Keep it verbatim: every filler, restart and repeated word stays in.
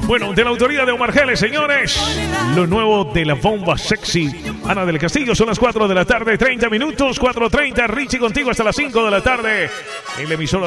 Bueno, de la autoría de Omar Geles, señores, lo nuevo de la bomba sexy Ana del Castillo. Son las cuatro de la tarde, treinta minutos, cuatro treinta. Richie contigo hasta las cinco de la tarde en la emisora